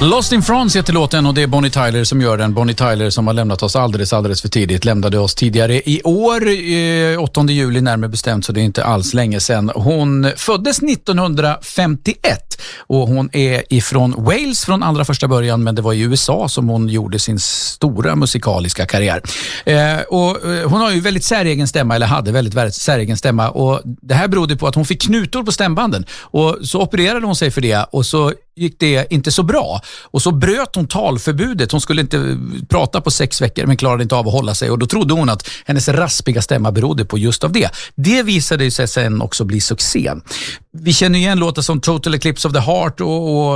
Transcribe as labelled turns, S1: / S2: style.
S1: Lost in France heter låten och det är Bonnie Tyler som gör den. Bonnie Tyler som har lämnat oss alldeles för tidigt. Lämnade oss tidigare i år, 8 juli närmare bestämt, så det är inte alls länge sedan. Hon föddes 1951 och hon är ifrån Wales från allra första början, men det var i USA som hon gjorde sin stora musikaliska karriär. Och hon har ju väldigt säregen stämma, eller hade väldigt säregen stämma, och det här berodde på att hon fick knutor på stämbanden och så opererade hon sig för det och så gick det inte så bra. Och så bröt hon talförbudet. Hon skulle inte prata på 6 veckor men klarade inte av att hålla sig. Och då trodde hon att hennes raspiga stämma berodde på just av det. Det visade sig sen också bli succén. Vi känner igen låtar som Total Eclipse of the Heart och